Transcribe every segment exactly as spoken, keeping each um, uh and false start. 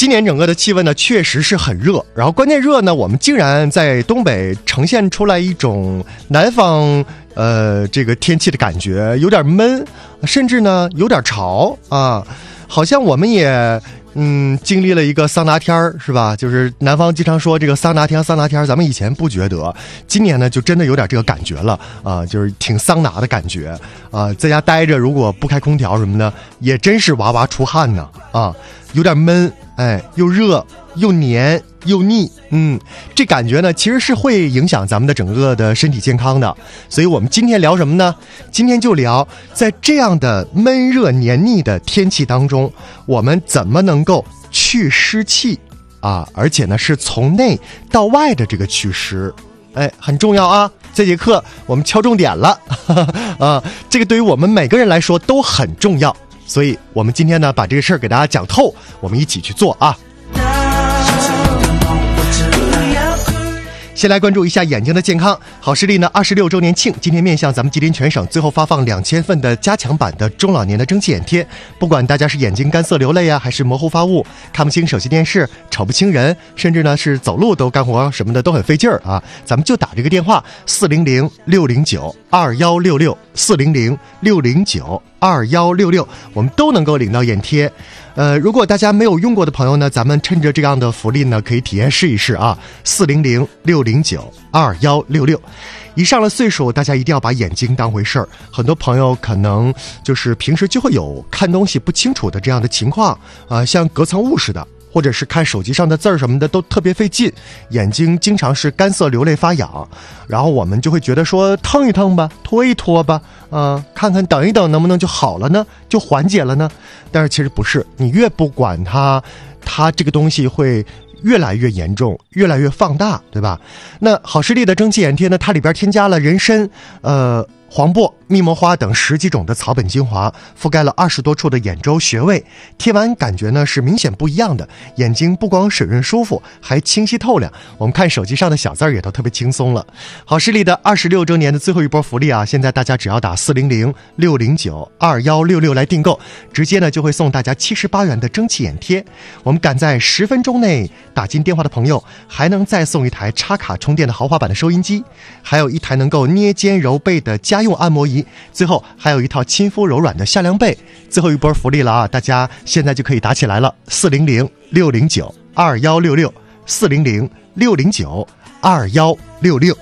今年整个的气温呢确实是很热，然后关键热呢，我们竟然在东北呈现出来一种南方呃这个天气的感觉，有点闷，甚至呢有点潮啊，好像我们也嗯经历了一个桑拿天儿，是吧？就是南方经常说这个桑拿天桑拿天，咱们以前不觉得，今年呢就真的有点这个感觉了啊，就是挺桑拿的感觉啊，在家待着如果不开空调什么的，也真是哇哇出汗呢啊，有点闷。哎，又热又黏又腻，嗯，这感觉呢其实是会影响咱们的整个的身体健康的。所以我们今天聊什么呢？今天就聊在这样的闷热黏腻的天气当中，我们怎么能够去湿气啊，而且呢是从内到外的这个祛湿。哎，很重要啊！这节课我们敲重点了啊，这个对于我们每个人来说都很重要。所以我们今天呢把这个事儿给大家讲透，我们一起去做啊。先来关注一下眼睛的健康。好视力呢二十六周年庆，今天面向咱们吉林全省最后发放两千份的加强版的中老年的蒸汽眼贴。不管大家是眼睛干涩流泪啊，还是模糊发雾，看不清手机电视，瞅不清人，甚至呢是走路都干活什么的都很费劲儿啊，咱们就打这个电话四零零六零九二幺六六四零零六零九二幺六六，我们都能够领到眼贴。呃，如果大家没有用过的朋友呢，咱们趁着这样的福利呢，可以体验试一试啊。四零零六零九二幺六六，一上了岁数，大家一定要把眼睛当回事儿。很多朋友可能就是平时就会有看东西不清楚的这样的情况啊、呃，像隔层雾似的。或者是看手机上的字儿什么的都特别费劲，眼睛经常是干涩流泪发痒，然后我们就会觉得说腾一腾吧，拖一拖吧，呃，看看等一等能不能就好了呢，就缓解了呢？但是其实不是，你越不管它，它这个东西会越来越严重，越来越放大，对吧？那好视力的蒸汽眼贴呢，它里边添加了人参、呃黄柏、蜜魔花等十几种的草本精华，覆盖了二十多处的眼周穴位，贴完感觉呢是明显不一样的，眼睛不光水润舒服，还清晰透亮，我们看手机上的小字儿也都特别轻松了。好视力的二十六周年的最后一波福利啊，现在大家只要打四零零六零九二幺六六来订购，直接呢就会送大家七十八元的蒸汽眼贴。我们赶在十分钟内打进电话的朋友，还能再送一台插卡充电的豪华版的收音机，还有一台能够捏肩揉背的家用按摩仪，最后还有一套亲肤柔软的夏凉被。最后一波福利了啊，大家现在就可以打起来了，四零零六零九二幺六六四零零六零九二幺六六。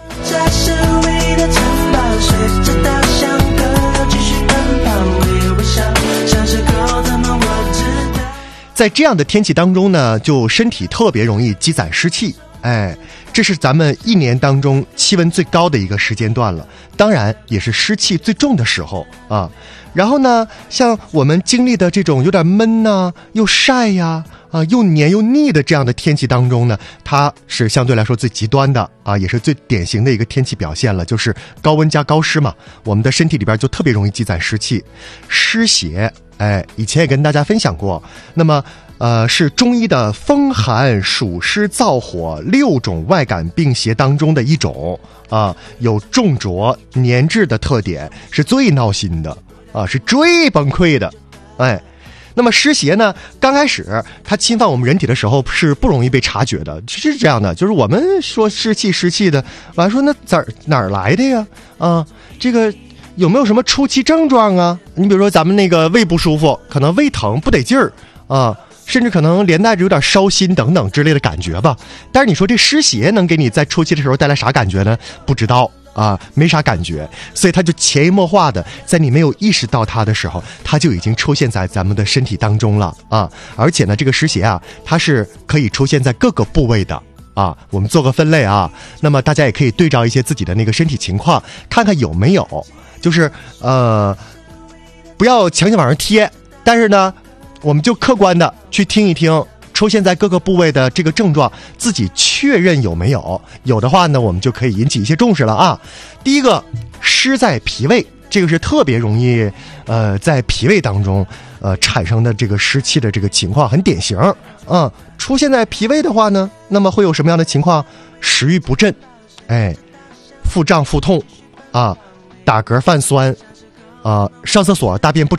在这样的天气当中呢，就身体特别容易积攒湿气，哎，这是咱们一年当中气温最高的一个时间段了，当然也是湿气最重的时候啊。然后呢，像我们经历的这种有点闷呐、啊、又晒呀、啊、又黏又腻的这样的天气当中呢，它是相对来说最极端的啊，也是最典型的一个天气表现了，就是高温加高湿嘛，我们的身体里边就特别容易积攒湿气，湿邪。哎，以前也跟大家分享过，那么呃，是中医的风寒暑湿燥火六种外感病邪当中的一种啊，有重浊粘滞的特点，是最闹心的啊，是最崩溃的。哎，那么湿邪呢，刚开始它侵犯我们人体的时候是不容易被察觉的，是这样的，就是我们说湿气湿气的，完说那哪儿哪儿来的呀？啊，这个。有没有什么初期症状啊？你比如说咱们那个胃不舒服，可能胃疼不得劲儿啊，甚至可能连带着有点烧心等等之类的感觉吧。但是你说这湿邪能给你在初期的时候带来啥感觉呢？不知道啊，没啥感觉，所以它就潜移默化的在你没有意识到它的时候，它就已经出现在咱们的身体当中了啊。而且呢，这个湿邪啊，它是可以出现在各个部位的。啊，我们做个分类啊，那么大家也可以对照一些自己的那个身体情况，看看有没有，就是呃，不要强行往上贴，但是呢，我们就客观的去听一听出现在各个部位的这个症状，自己确认有没有，有的话呢，我们就可以引起一些重视了啊。第一个，湿在脾胃，这个是特别容易呃在脾胃当中呃产生的这个湿气的这个情况，很典型。嗯，出现在脾胃的话呢，那么会有什么样的情况？食欲不振，哎，腹胀腹痛啊，打嗝泛酸啊，上厕所大便不